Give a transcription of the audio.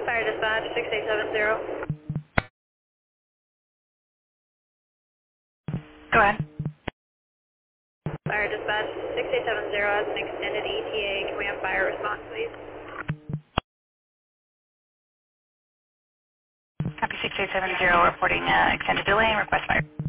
Fire dispatch 6870. Go ahead. Fire dispatch 6870 has an extended ETA. Can we have fire response, please? Copy 6870 reporting extended delay and request fire.